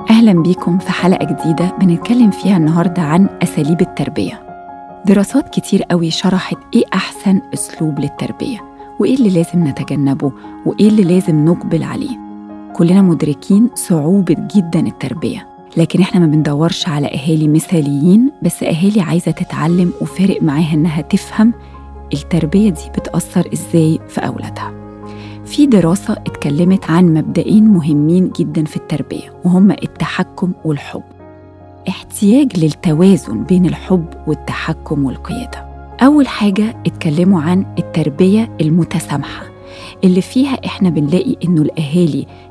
أهلاً بيكم في حلقة جديدة بنتكلم فيها النهاردة عن أساليب التربية. دراسات كتير قوي شرحت إيه أحسن أسلوب للتربية وإيه اللي لازم نتجنبه وإيه اللي لازم نقبل عليه. كلنا مدركين صعوبة جداً التربية، لكن إحنا ما بندورش على أهالي مثاليين، بس أهالي عايزة تتعلم وفارق معاها إنها تفهم التربية دي بتأثر إزاي في أولادها. في دراسة اتكلمت عن مبدئين مهمين جدا في التربية، وهما التحكم والحب. احتياج للتوازن بين الحب والتحكم والقيادة. أول حاجة اتكلموا عن التربية المتسامحة، اللي فيها احنا بنلاقي إنه الأهالي